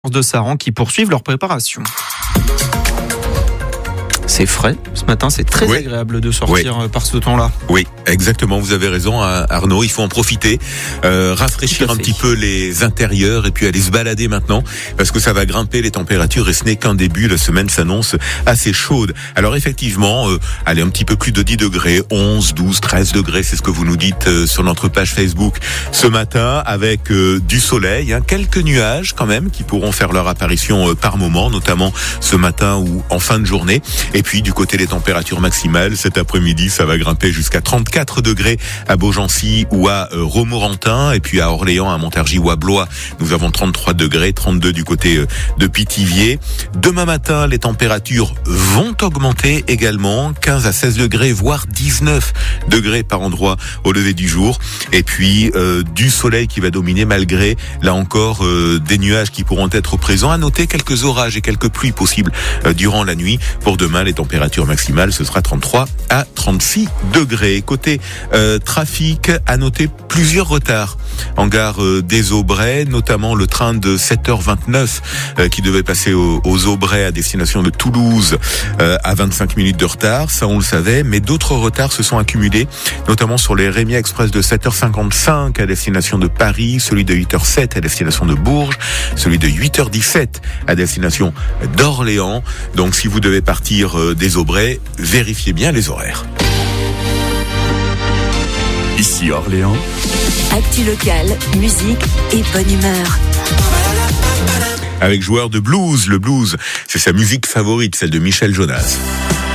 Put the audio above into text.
de Saran qui poursuivent leur préparation. C'est frais ce matin, c'est très agréable de sortir par ce temps-là. Oui, exactement, vous avez raison Arnaud, il faut en profiter, rafraîchir un petit peu les intérieurs et puis aller se balader maintenant parce que ça va grimper les températures et ce n'est qu'un début, la semaine s'annonce assez chaude. Alors effectivement, allez un petit peu plus de 10 degrés, 11, 12, 13 degrés, c'est ce que vous nous dites sur notre page Facebook ce matin avec du soleil, quelques nuages quand même qui pourront faire leur apparition par moment, notamment ce matin ou en fin de journée. Et puis du côté des températures maximales, cet après-midi, ça va grimper jusqu'à 34 degrés à Beaugency ou à Romorantin. Et puis à Orléans, à Montargis ou à Blois, nous avons 33 degrés, 32 du côté de Pithiviers. Demain matin, les températures vont augmenter également, 15 à 16 degrés, voire 19 degrés par endroit au lever du jour. Et puis du soleil qui va dominer malgré, là encore, des nuages qui pourront être présents. À noter quelques orages et quelques pluies possibles durant la nuit. Pour demain, les températures maximales, ce sera 33 à 36 degrés. Côté trafic, à noter plusieurs retards en gare des Aubrais, notamment le train de 7h29 qui devait passer aux Aubrais à destination de Toulouse à 25 minutes de retard. Ça, on le savait, mais d'autres retards se sont accumulés, notamment sur les Rémy Express de 7h55 à destination de Paris, celui de 8h07 à destination de Bourges, celui de 8h17 à destination d'Orléans. Donc, si vous devez partir des Aubrais, vérifiez bien les horaires. Ici Orléans. Actu local, musique et bonne humeur. Avec Joueur de blues, le blues, c'est sa musique favorite, celle de Michel Jonas.